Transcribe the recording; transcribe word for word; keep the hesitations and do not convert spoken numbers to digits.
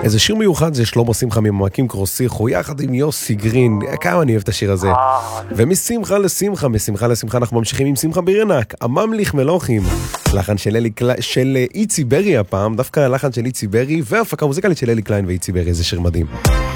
איזה שיר מיוחד זה שלמה שמחה ממעמקים קרוסיכו, יחד עם יוסי גרין, כמה אני אוהב את השיר הזה. ומשמחה לשמחה, משמחה לשמחה אנחנו ממשיכים עם שמחה בירנק, הממליך מלוכים, לחן של, אלי, של איצי ברי הפעם, דווקא לחן של איצי ברי, והפקה מוזיקלית של אלי קליין ואיצי ברי, זה שיר מדהים.